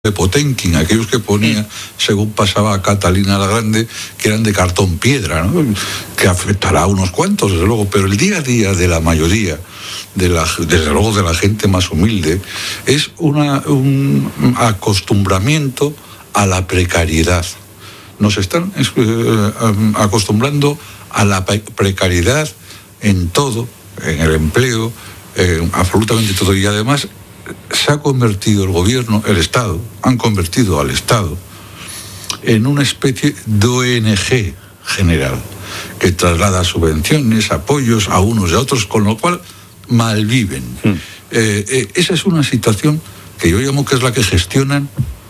de Potenkin, aquellos que ponía según pasaba a Catalina la Grande, que eran de cartón piedra, ¿no? Que afectará a unos cuantos, desde luego, pero el día a día de la mayoría, desde luego de la gente más humilde, es un acostumbramiento a la precariedad. Nos están acostumbrando a la precariedad en todo, en el empleo, absolutamente todo, y además se ha convertido el gobierno, el Estado, han convertido al Estado en una especie de ONG general, que traslada subvenciones, apoyos a unos y a otros, con lo cual malviven. Esa es una situación que yo llamo que es la que gestionan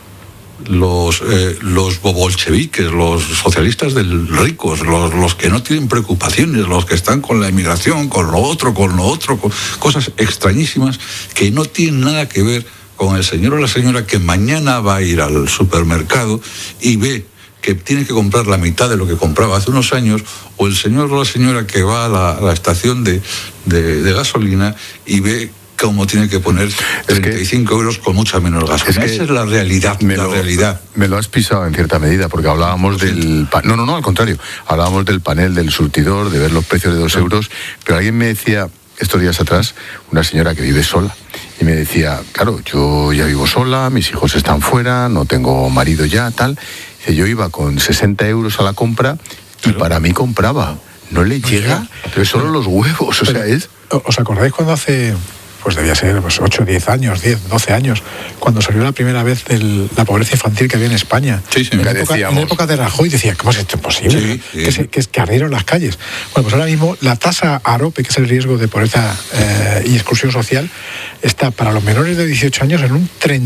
los bolcheviques, los socialistas ricos, los que no tienen preocupaciones, los que están con la emigración, con lo otro, con cosas extrañísimas que no tienen nada que ver con el señor o la señora que mañana va a ir al supermercado y ve que tiene que comprar la mitad de lo que compraba hace unos años, o el señor o la señora que va a la estación de gasolina y ve cómo tiene que poner 35 euros con mucha menos gasolina. Esa es la realidad, realidad. Me lo has pisado en cierta medida, porque hablábamos del... No, al contrario. Hablábamos del panel del surtidor, de ver los precios de 2 euros, pero alguien me decía, estos días atrás, una señora que vive sola, y me decía, claro, yo ya vivo sola, mis hijos están fuera, no tengo marido ya, tal. Dice, yo iba con 60 euros a la compra, y para mí compraba. No le llega, pero solo los huevos, o sea, es... ¿Os acordáis cuando hace... pues debía ser 8, 10 años, 10, 12 años, cuando salió la primera vez la pobreza infantil que había en España? Sí, en la época de Rajoy decía, ¿cómo es esto imposible? Sí. Que ardieron las calles. Bueno, pues ahora mismo la tasa AROPE, que es el riesgo de pobreza y exclusión social, está para los menores de 18 años en un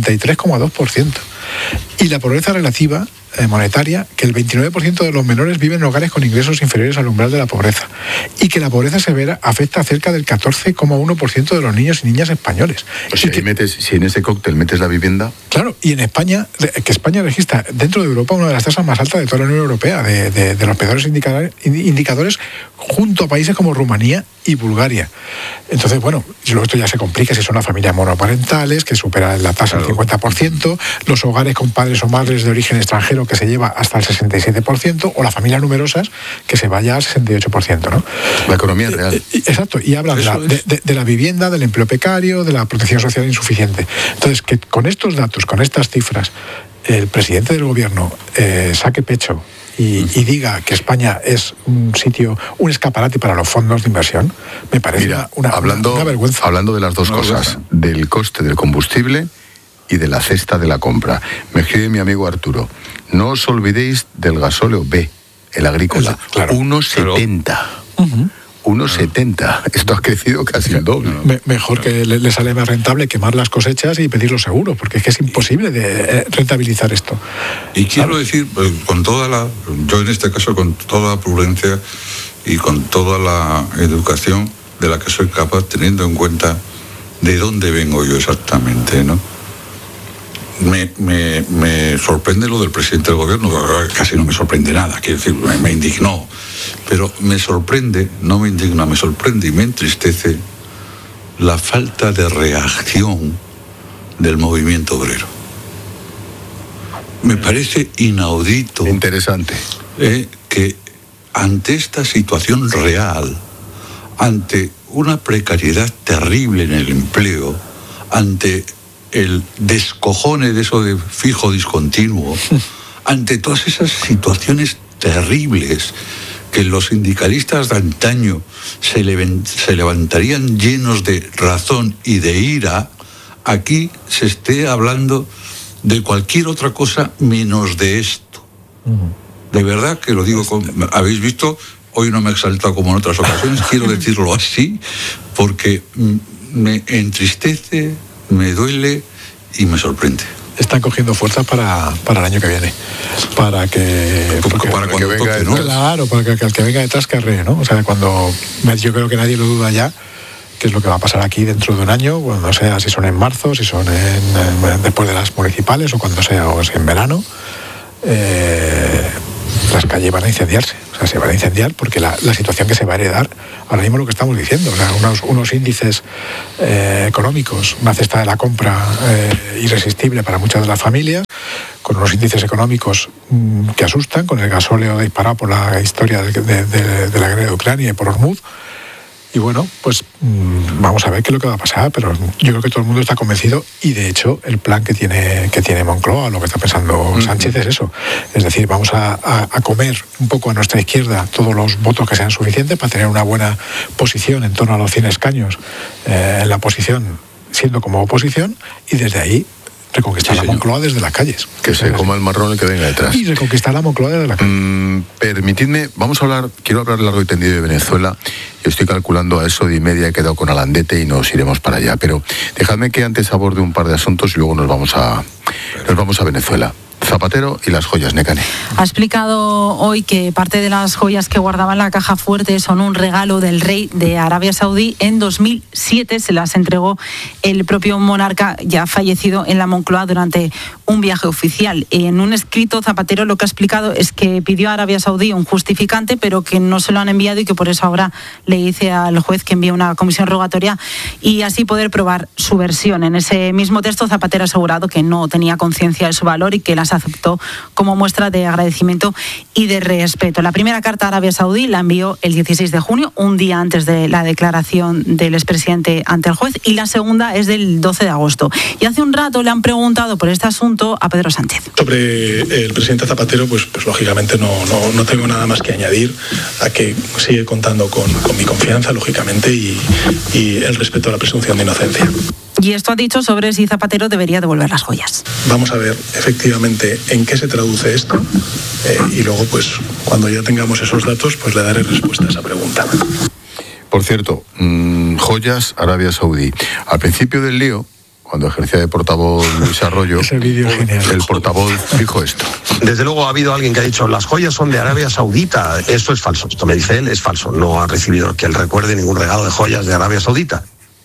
33,2%. Y la pobreza relativa monetaria, que el 29% de los menores viven en hogares con ingresos inferiores al umbral de la pobreza, y que la pobreza severa afecta a cerca del 14,1% de los niños y niñas españoles. O sea, si en ese cóctel metes la vivienda... Claro, y en España, que España registra dentro de Europa una de las tasas más altas de toda la Unión Europea, de los peores indicadores, junto a países como Rumanía y Bulgaria. Entonces, bueno, luego esto ya se complica si son las familias monoparentales, que superan la tasa del 50%, los hogares con padres o madres de origen extranjero, que se lleva hasta el 67%, o las familias numerosas, que se vaya al 68%, ¿no? La economía real. Exacto, y hablan de la vivienda, del empleo precario, de la protección social insuficiente. Entonces, que con estos datos, con estas cifras, el presidente del gobierno saque pecho y diga que España es un escaparate para los fondos de inversión, me parece una vergüenza. Hablando de las dos cosas, del coste del combustible y de la cesta de la compra. Me escribe mi amigo Arturo, no os olvidéis del gasóleo B, el agrícola, 1,70. 1,70. Esto ha crecido casi el doble. Mejor que le sale más rentable quemar las cosechas y pedir los seguros, porque es que es imposible de rentabilizar esto. Y quiero decir, yo en este caso con toda la prudencia y con toda la educación de la que soy capaz, teniendo en cuenta de dónde vengo yo exactamente, ¿no? Me sorprende lo del presidente del gobierno, casi no me sorprende nada, quiero decir, me indignó, pero me sorprende, no me indigna, me sorprende y me entristece la falta de reacción del movimiento obrero. Me parece inaudito. Interesante. Que ante esta situación real, ante una precariedad terrible en el empleo, ante el descojone de eso de fijo discontinuo, ante todas esas situaciones terribles que los sindicalistas de antaño se levantarían llenos de razón y de ira, aquí se esté hablando de cualquier otra cosa menos de esto. De verdad que lo digo, habéis visto, hoy no me he exaltado como en otras ocasiones, quiero decirlo así, porque me entristece, me duele y me sorprende. Están cogiendo fuerzas para el año que viene. Para que cuando venga, toque, ¿no? Claro, para que el que venga detrás carree, ¿no? O sea, yo creo que nadie lo duda ya, qué es lo que va a pasar aquí dentro de un año, cuando sea, si son en marzo, si son después de las municipales, o cuando sea, o si en verano. las calles van a incendiarse. O sea, se van a incendiar porque la situación que se va a heredar, ahora mismo lo que estamos diciendo, o sea, unos índices económicos, una cesta de la compra irresistible para muchas de las familias, con unos índices económicos que asustan, con el gasóleo disparado por la historia de la guerra de Ucrania y por Hormuz. Y bueno, pues vamos a ver qué es lo que va a pasar, pero yo creo que todo el mundo está convencido y de hecho el plan que tiene Moncloa, lo que está pensando Sánchez es eso. Es decir, vamos a comer un poco a nuestra izquierda todos los votos que sean suficientes para tener una buena posición en torno a los 100 escaños en la oposición, siendo como oposición, y desde ahí reconquistar la Moncloa desde las calles. Que se coma el marrón y que venga detrás. Y reconquistar la Moncloa desde la calle. Permitidme, quiero hablar largo y tendido de Venezuela. Yo estoy calculando a eso de 1:30, he quedado con Alandete y nos iremos para allá. Pero dejadme que antes aborde un par de asuntos y luego nos vamos a Venezuela. Zapatero y las joyas, Nekane. Ha explicado hoy que parte de las joyas que guardaba en la caja fuerte son un regalo del rey de Arabia Saudí. En 2007 se las entregó el propio monarca ya fallecido en la Moncloa durante un viaje oficial. En un escrito, Zapatero lo que ha explicado es que pidió a Arabia Saudí un justificante, pero que no se lo han enviado y que por eso ahora le dice al juez que envíe una comisión rogatoria y así poder probar su versión. En ese mismo texto, Zapatero ha asegurado que no tenía conciencia de su valor y que las aceptó como muestra de agradecimiento y de respeto. La primera carta a Arabia Saudí la envió el 16 de junio, un día antes de la declaración del expresidente ante el juez, y la segunda es del 12 de agosto. Y hace un rato le han preguntado por este asunto a Pedro Sánchez. Sobre el presidente Zapatero, pues lógicamente no tengo nada más que añadir a que sigue contando con mi confianza, lógicamente, y el respeto a la presunción de inocencia. Y esto ha dicho sobre si Zapatero debería devolver las joyas. Vamos a ver efectivamente en qué se traduce esto y luego, pues, cuando ya tengamos esos datos, pues le daré respuesta a esa pregunta. Por cierto, joyas, Arabia Saudí. Al principio del lío, cuando ejercía de portavoz Luis Arroyo, el portavoz dijo esto. Desde luego ha habido alguien que ha dicho las joyas son de Arabia Saudita. Esto es falso. Esto me dice él, es falso. No ha recibido que él recuerde ningún regalo de joyas de Arabia Saudita.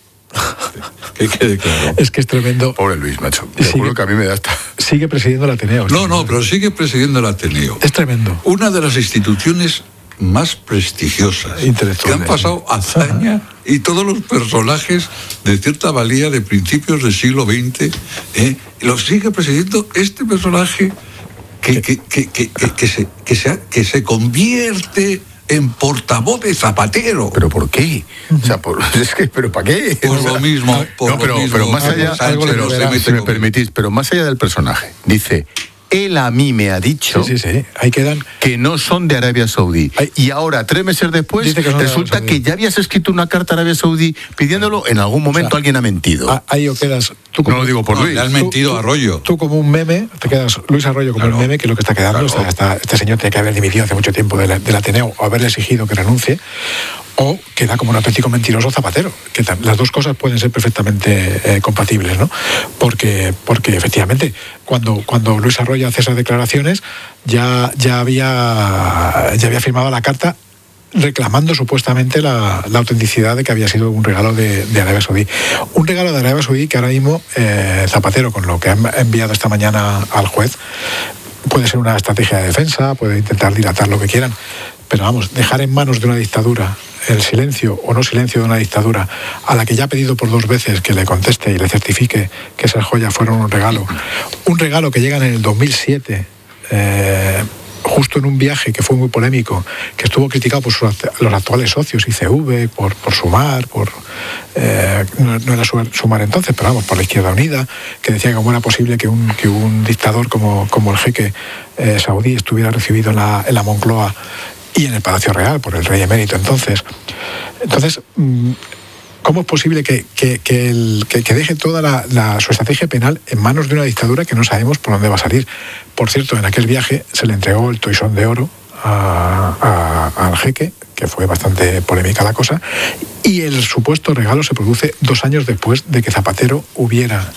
Que quede claro. Es que es tremendo. Pobre Luis, macho. Te juro que a mí me da hasta... Sigue presidiendo el Ateneo. No, pero sigue presidiendo el Ateneo. Es tremendo. Una de las instituciones más prestigiosas que han pasado hazaña y todos los personajes de cierta valía de principios del siglo XX, lo sigue presidiendo este personaje que se convierte en portavoz de Zapatero. ¿Pero por qué? O sea, ¿pero para qué? Por lo mismo. Pero más allá, si me permitís, pero más allá del personaje, dice... Él a mí me ha dicho Ahí quedan... que no son de Arabia Saudí. Y ahora, 3 meses después, resulta que ya habías escrito una carta a Arabia Saudí pidiéndolo. En algún momento alguien ha mentido. Ahí o quedas... No lo digo por Luis. Le has mentido a Arroyo. Tú como un meme, te quedas Luis Arroyo como un meme, que es lo que está quedando. Este señor tiene que haber dimitido hace mucho tiempo del Ateneo o haberle exigido que renuncie. O queda como un auténtico mentiroso Zapatero, que las dos cosas pueden ser perfectamente compatibles, ¿no? Porque efectivamente, cuando Luis Arroyo hace esas declaraciones, ya había firmado la carta reclamando supuestamente la autenticidad de que había sido un regalo de Arabia Saudí. Un regalo de Arabia Saudí que ahora mismo Zapatero, con lo que ha enviado esta mañana al juez, puede ser una estrategia de defensa, puede intentar dilatar lo que quieran, pero vamos, dejar en manos de una dictadura el silencio o no silencio de una dictadura a la que ya ha pedido por 2 veces que le conteste y le certifique que esas joyas fueron un regalo que llega en el 2007, justo en un viaje que fue muy polémico, que estuvo criticado por los actuales socios, ICV, por Sumar, no era Sumar entonces, pero vamos, por la Izquierda Unida, que decía que cómo era posible que un dictador como el jeque saudí estuviera recibido en la Moncloa y en el Palacio Real por el rey emérito entonces, ¿cómo es posible que deje toda su estrategia penal en manos de una dictadura que no sabemos por dónde va a salir? Por cierto, en aquel viaje se le entregó el toisón de oro al jeque, que fue bastante polémica la cosa, y el supuesto regalo se produce 2 años después de que Zapatero hubiera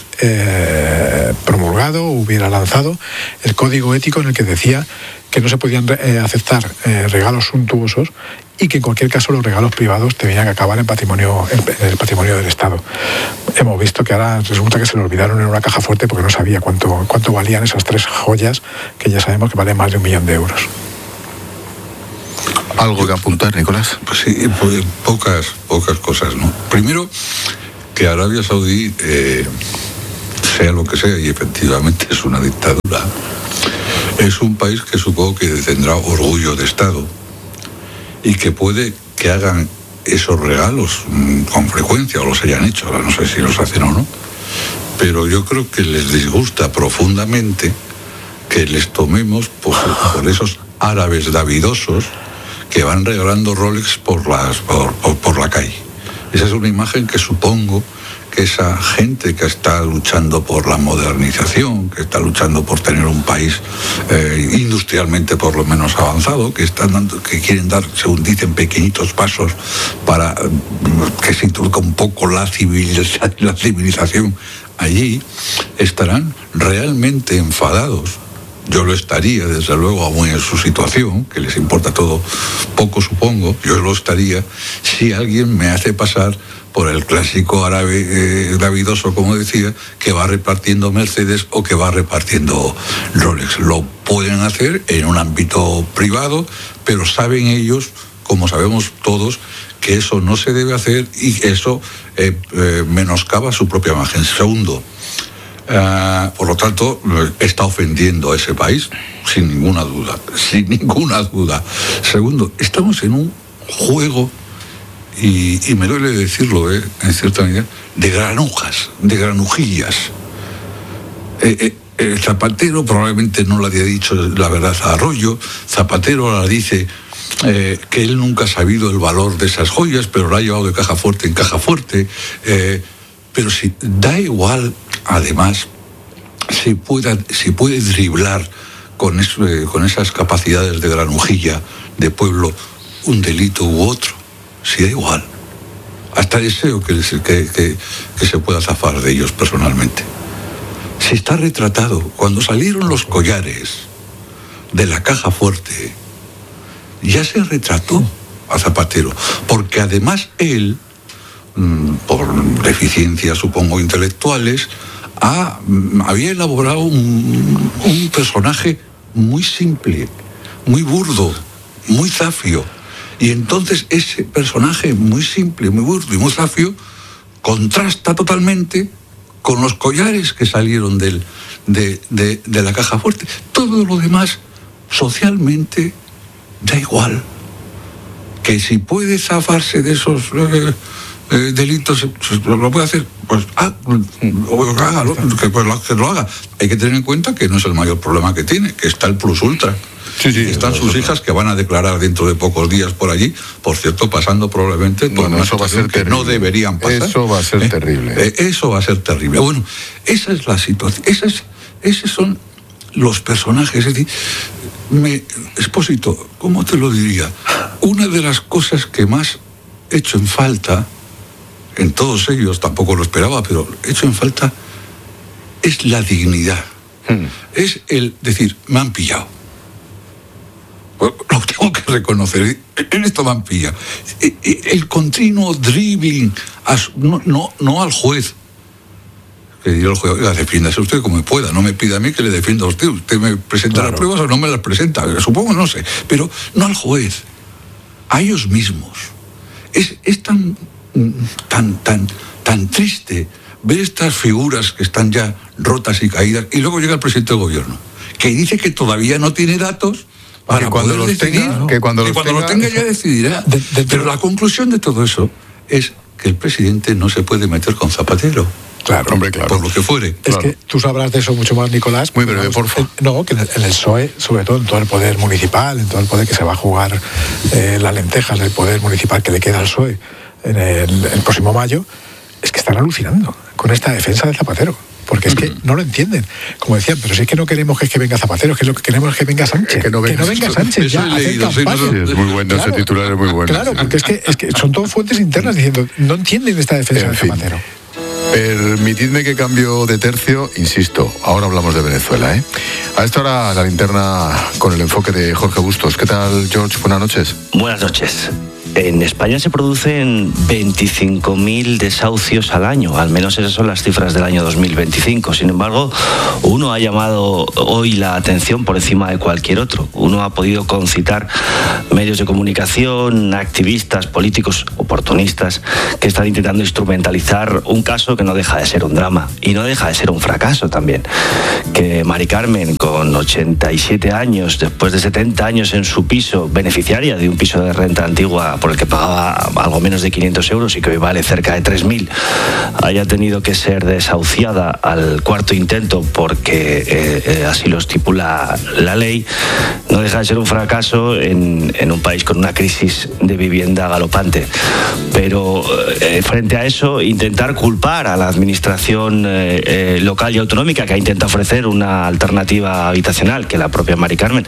promulgado, hubiera lanzado el código ético en el que decía que no se podían aceptar regalos suntuosos y que en cualquier caso los regalos privados tenían que acabar en el patrimonio del Estado. Hemos visto que ahora resulta que se lo olvidaron en una caja fuerte porque no sabía cuánto valían esas 3 joyas que ya sabemos que valen más de 1 millón de euros. ¿Algo que apuntar, Nicolás? Pues sí, pues pocas cosas, ¿no? Primero, que Arabia Saudí, sea lo que sea, y efectivamente es una dictadura, es un país que supongo que tendrá orgullo de Estado y que puede que hagan esos regalos con frecuencia, o los hayan hecho, ahora no sé si los hacen o no, pero yo creo que les disgusta profundamente que les tomemos por esos árabes davidosos que van regalando Rolex por la calle. Esa es una imagen que supongo que esa gente que está luchando por la modernización, que está luchando por tener un país industrialmente por lo menos avanzado, que quieren dar, según dicen, pequeñitos pasos para que se introduzca un poco la civilización allí, estarán realmente enfadados. Yo lo estaría, desde luego, aún en su situación, que les importa todo poco, supongo, yo lo estaría si alguien me hace pasar por el clásico árabe davidoso, como decía, que va repartiendo Mercedes o que va repartiendo Rolex. Lo pueden hacer en un ámbito privado, pero saben ellos, como sabemos todos, que eso no se debe hacer y eso menoscaba su propia imagen. Segundo, por lo tanto, está ofendiendo a ese país, sin ninguna duda. Segundo, estamos en un juego, y me duele decirlo, en cierta medida, de granujillas. El Zapatero probablemente no le había dicho la verdad a Arroyo. Zapatero ahora dice que él nunca ha sabido el valor de esas joyas, pero lo ha llevado de caja fuerte en caja fuerte. Pero si da igual, además, si puede driblar con esas capacidades de granujilla de pueblo un delito u otro, si da igual. Hasta deseo que se pueda zafar de ellos personalmente. Si está retratado, cuando salieron los collares de la caja fuerte, ya se retrató a Zapatero, porque además él, por deficiencias, supongo, intelectuales, había elaborado un personaje muy simple, muy burdo, muy zafio. Y entonces ese personaje muy simple, muy burdo y muy zafio contrasta totalmente con los collares que salieron de la caja fuerte. Todo lo demás, socialmente, da igual. Que si puede zafarse de esos delitos, lo puede hacer, pues hágalo, que lo haga. Hay que tener en cuenta que no es el mayor problema que tiene, que está el plus ultra. Sí, están sus hijas que van a declarar dentro de pocos días por allí, por cierto, pasando probablemente por una situación que no deberían pasar. Eso va a ser terrible. Eso va a ser terrible. Bueno, esa es la situación. Esos son los personajes. Es decir, Expósito, ¿cómo te lo diría? Una de las cosas que más he hecho en falta, en todos ellos, tampoco lo esperaba, pero he hecho en falta, es la dignidad. Es el decir, me han pillado. Lo tengo que reconocer, en esto me han pillado. El continuo dribbling, no al juez, que dirá el juez, oiga, defiéndase usted como pueda, no me pida a mí que le defienda a usted. Usted me presenta las pruebas o no me las presenta, supongo, no sé, pero no al juez, a ellos mismos. Es tan triste ver estas figuras que están ya rotas y caídas, y luego llega el presidente del gobierno, que dice que todavía no tiene datos para cuando los tenga, que cuando los tenga ya decidirá. Pero la conclusión de todo eso es que el presidente no se puede meter con Zapatero. Claro, hombre, claro. Por lo que fuere. Es que tú sabrás de eso mucho más, Nicolás. Muy breve, por favor. No, que en el PSOE, sobre todo en todo el poder municipal, en todo el poder que se va a jugar las lentejas del poder municipal que le queda al PSOE en el próximo mayo, es que están alucinando con esta defensa del Zapatero. Porque es que no lo entienden. Como decían, pero si es que no queremos que venga Zapatero, que lo que queremos es que venga Sánchez. Que no venga Sánchez ya a hacer campaña. Sí, es muy bueno, claro, ese titular es muy bueno. Claro, porque es que son todas fuentes internas diciendo, no entienden esta defensa del Zapatero. Permitidme que cambio de tercio, insisto, ahora hablamos de Venezuela, ¿eh? A esta hora la linterna con el enfoque de Jorge Bustos. ¿Qué tal, George? Buenas noches. Buenas noches. En España se producen 25.000 desahucios al año, al menos esas son las cifras del año 2025. Sin embargo, uno ha llamado hoy la atención por encima de cualquier otro. Uno ha podido concitar medios de comunicación, activistas, políticos, oportunistas, que están intentando instrumentalizar un caso que no deja de ser un drama y no deja de ser un fracaso también. Que Mari Carmen, con 87 años, después de 70 años en su piso, beneficiaria de un piso de renta antigua por el que pagaba algo menos de 500 euros y que hoy vale cerca de 3.000, haya tenido que ser desahuciada al cuarto intento porque así lo estipula la ley, no deja de ser un fracaso en un país con una crisis de vivienda galopante. Pero frente a eso, intentar culpar a la administración local y autonómica, que ha intentado ofrecer una alternativa habitacional que la propia Mari Carmen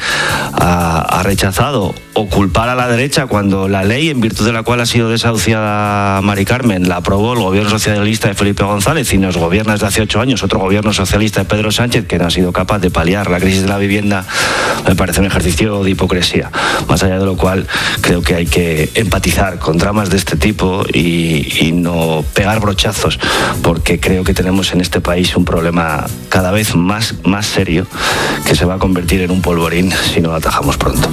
ha rechazado, o culpar a la derecha cuando la ley en virtud de la cual ha sido desahuciada Mari Carmen la aprobó el gobierno socialista de Felipe González y nos gobierna desde hace 8 años otro gobierno socialista de Pedro Sánchez, que no ha sido capaz de paliar la crisis de la vivienda, me parece un ejercicio de hipocresía. Más allá de lo cual, creo que hay que empatizar con dramas de este tipo y no pegar brochazos, porque creo que tenemos en este país un problema cada vez más serio que se va a convertir en un polvorín si no lo atajamos pronto.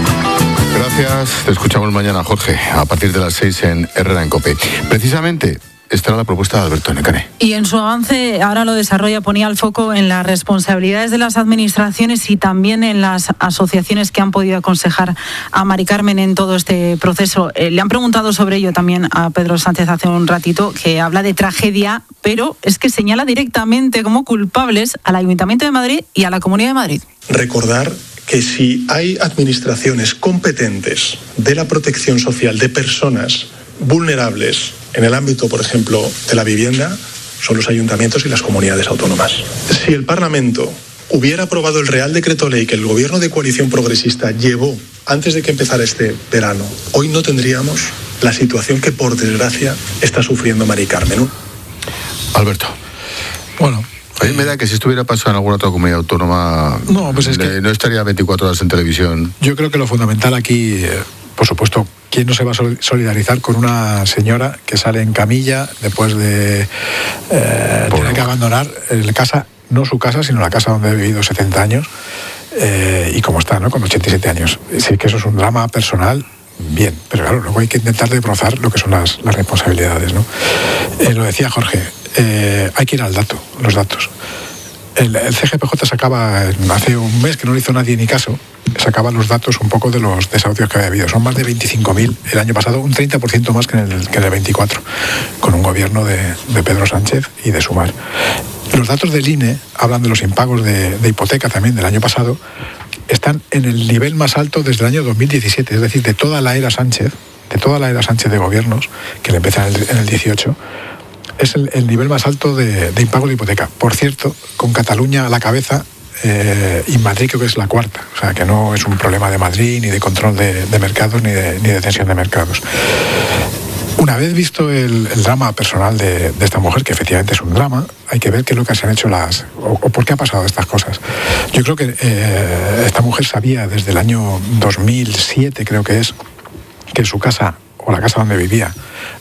Gracias, te escuchamos mañana, Jorge, a partir de las 6 en Herrera en COPE. Precisamente, esta era la propuesta de Alberto Necane. Y en su avance, ahora lo desarrolla, ponía el foco en las responsabilidades de las administraciones y también en las asociaciones que han podido aconsejar a Mari Carmen en todo este proceso. Le han preguntado sobre ello también a Pedro Sánchez hace un ratito, que habla de tragedia, pero es que señala directamente como culpables al Ayuntamiento de Madrid y a la Comunidad de Madrid. Recordar que si hay administraciones competentes de la protección social de personas vulnerables en el ámbito, por ejemplo, de la vivienda, son los ayuntamientos y las comunidades autónomas. Si el Parlamento hubiera aprobado el Real Decreto Ley que el Gobierno de Coalición Progresista llevó antes de que empezara este verano, hoy no tendríamos la situación que, por desgracia, está sufriendo Mari Carmen. Alberto. Bueno, a mí me da que si estuviera pasado en alguna otra comunidad autónoma, no, pues es que no estaría 24 horas en televisión. Yo creo que lo fundamental aquí, por supuesto, ¿quién no se va a solidarizar con una señora que sale en camilla después de tener que abandonar casa, no su casa, sino la casa donde ha vivido 70 años, y como está, ¿no?, con 87 años? Sí que eso es un drama personal, bien, pero claro, luego hay que intentar desbrozar lo que son las responsabilidades, ¿no? Lo decía Jorge, hay que ir al dato, los datos. El CGPJ sacaba, hace un mes que no le hizo nadie ni caso, sacaba los datos un poco de los desahucios que había habido. Son más de 25.000 el año pasado, un 30% más que en el 24, con un gobierno de Pedro Sánchez y de Sumar. Los datos del INE hablan de los impagos de hipoteca también del año pasado, están en el nivel más alto desde el año 2017, es decir, de toda la era Sánchez de gobiernos, que le empieza en el 18, es el nivel más alto de impago de hipoteca. Por cierto, con Cataluña a la cabeza, y Madrid creo que es la cuarta, o sea que no es un problema de Madrid, ni de control de mercados, ni de tensión de mercados. Una vez visto el drama personal de esta mujer, que efectivamente es un drama, hay que ver qué es lo que se han hecho o por qué ha pasado estas cosas. Yo creo que esta mujer sabía desde el año 2007, creo que es, que su casa, o la casa donde vivía,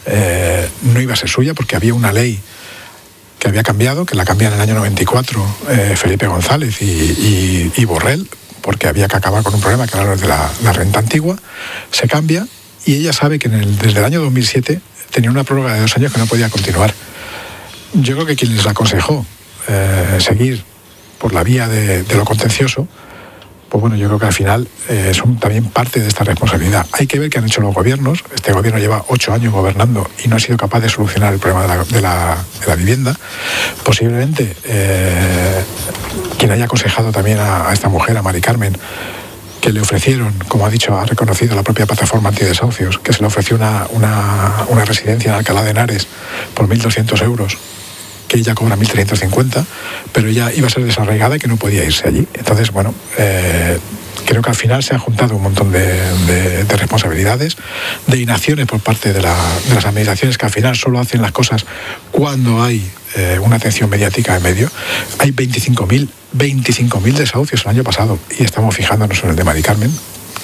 no iba a ser suya, porque había una ley que había cambiado, que la cambian en el año 94 Felipe González y Borrell, porque había que acabar con un problema que era lo de la renta antigua. Se cambia y ella sabe que desde el año 2007 tenía una prórroga de 2 años que no podía continuar. Yo creo que quien les aconsejó seguir por la vía de lo contencioso, pues bueno, yo creo que al final son también parte de esta responsabilidad. Hay que ver qué han hecho los gobiernos. Este gobierno lleva 8 años gobernando y no ha sido capaz de solucionar el problema de la vivienda. Posiblemente quien haya aconsejado también a esta mujer, a Mari Carmen, que le ofrecieron, como ha dicho, ha reconocido la propia plataforma antidesahucios, que se le ofreció una residencia en Alcalá de Henares por 1.200 euros, que ella cobra 1.350, pero ella iba a ser desarraigada y que no podía irse allí. Entonces, bueno, creo que al final se han juntado un montón de responsabilidades, de inacciones por parte de las administraciones, que al final solo hacen las cosas cuando hay una atención mediática en medio. Hay 25.000 desahucios el año pasado y estamos fijándonos en el de Mari Carmen,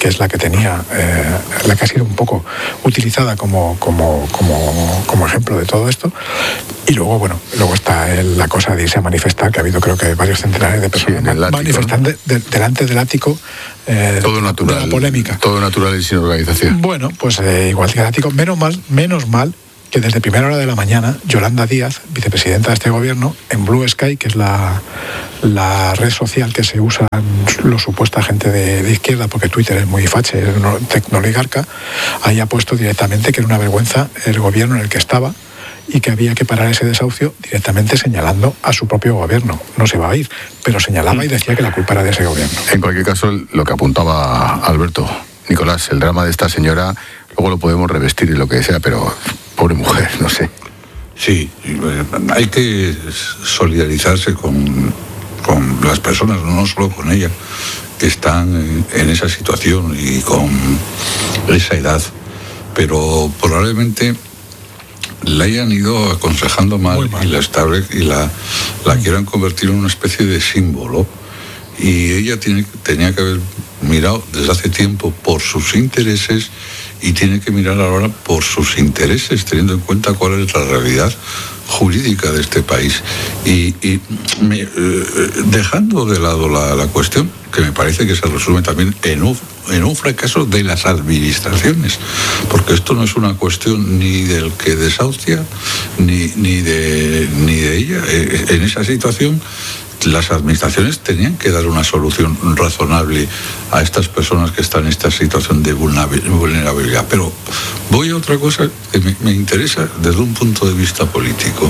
que es la que tenía, la que ha sido un poco utilizada como ejemplo de todo esto. Y luego, luego está la cosa de irse a manifestar, que ha habido creo que varios centenares de personas manifestando delante del ático. Todo natural, de la polémica. Todo natural y sin organización. Bueno, pues igual que el ático, menos mal que desde primera hora de la mañana Yolanda Díaz, vicepresidenta de este gobierno, en Blue Sky, que es la red social que se usa los supuesta gente de izquierda, porque Twitter es muy fache, es un tecnoligarca, haya puesto directamente que era una vergüenza el gobierno en el que estaba y que había que parar ese desahucio, directamente señalando a su propio gobierno. No se va a ir, pero señalaba y decía que la culpa era de ese gobierno. En cualquier caso, lo que apuntaba Alberto, Nicolás, el drama de esta señora, luego lo podemos revestir y lo que sea, pero pobre mujer, no sé. Sí, hay que solidarizarse con las personas, no solo con ella, que están en esa situación y con esa edad, pero probablemente la hayan ido aconsejando mal y la quieran convertir en una especie de símbolo, y ella tenía que haber mirado desde hace tiempo por sus intereses y tiene que mirar ahora por sus intereses, teniendo en cuenta cuál es la realidad jurídica de este país. Y dejando de lado la cuestión, que me parece que se resume también en un fracaso de las administraciones, porque esto no es una cuestión ni del que desahucia ni de ella. En esa situación, las administraciones tenían que dar una solución razonable a estas personas que están en esta situación de vulnerabilidad. Pero voy a otra cosa que me interesa desde un punto de vista político.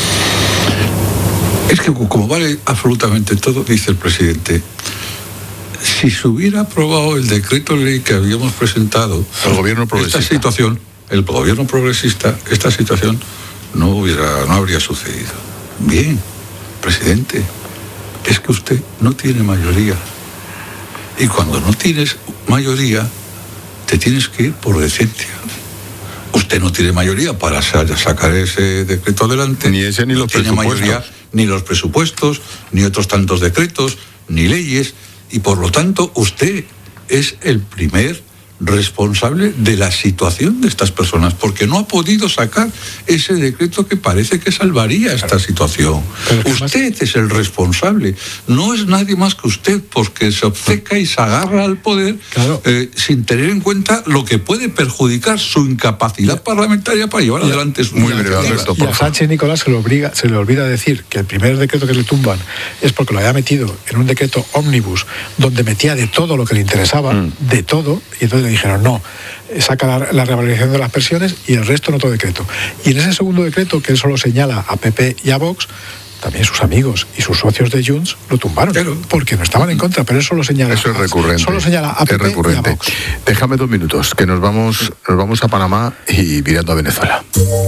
Es que como vale absolutamente todo, dice el presidente, si se hubiera aprobado el decreto ley que habíamos presentado, el gobierno progresista, el gobierno progresista, esta situación no habría sucedido. Bien, presidente, es que usted no tiene mayoría. Y cuando no tienes mayoría, te tienes que ir por decencia. Usted no tiene mayoría para sacar ese decreto adelante. Ni ese ni los presupuestos. No tiene mayoría ni los presupuestos, ni otros tantos decretos, ni leyes. Y por lo tanto, usted es el primer responsable de la situación de estas personas, porque no ha podido sacar ese decreto que parece que salvaría esta situación. Usted es el responsable, no es nadie más que usted, porque se obceca y se agarra al poder sin tener en cuenta lo que puede perjudicar su incapacidad parlamentaria para llevar adelante su iniciativa. Y a Sánchez Nicolás se le olvida decir que el primer decreto que le tumban es porque lo había metido en un decreto ómnibus donde metía de todo lo que le interesaba, de todo, y entonces dijeron, no, saca la revalorización de las pensiones y el resto en otro decreto. Y en ese segundo decreto, que él solo señala a PP y a Vox, también sus amigos y sus socios de Junts lo tumbaron, porque no estaban en contra, pero eso lo señala. Eso es recurrente. Solo señala a PP y a Vox. Déjame 2 minutos, que nos vamos a Panamá y mirando a Venezuela.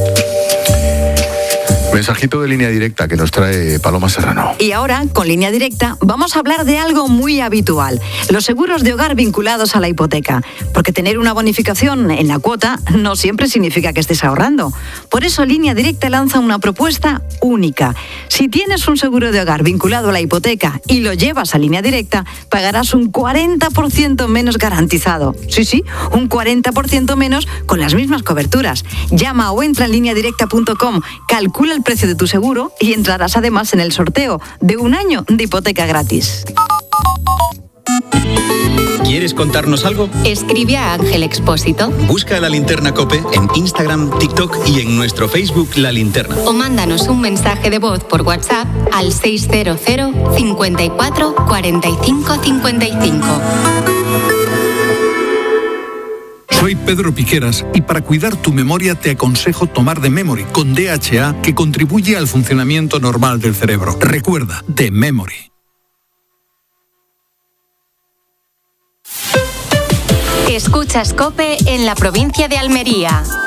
Mensajito de Línea Directa que nos trae Paloma Serrano. Y ahora, con Línea Directa, vamos a hablar de algo muy habitual: los seguros de hogar vinculados a la hipoteca. Porque tener una bonificación en la cuota no siempre significa que estés ahorrando. Por eso Línea Directa lanza una propuesta única. Si tienes un seguro de hogar vinculado a la hipoteca y lo llevas a Línea Directa, pagarás un 40% menos garantizado. Sí, un 40% menos con las mismas coberturas. Llama o entra en lineadirecta.com, calcula el precio de tu seguro y entrarás además en el sorteo de 1 año de hipoteca gratis. ¿Quieres contarnos algo? Escribe a Ángel Expósito. Busca La Linterna COPE en Instagram, TikTok y en nuestro Facebook La Linterna. O mándanos un mensaje de voz por WhatsApp al 600 54 45 55. Soy Pedro Piqueras y para cuidar tu memoria te aconsejo tomar The Memory con DHA, que contribuye al funcionamiento normal del cerebro. Recuerda, The Memory. Escuchas COPE en la provincia de Almería.